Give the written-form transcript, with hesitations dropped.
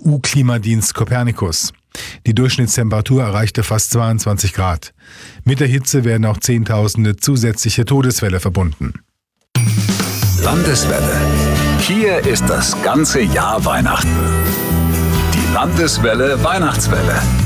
EU-Klimadienst Copernicus. Die Durchschnittstemperatur erreichte fast 22 Grad. Mit der Hitze werden auch Zehntausende zusätzliche Todesfälle verbunden. Landeswelle. Hier ist das ganze Jahr Weihnachten. Die Landeswelle Weihnachtswelle.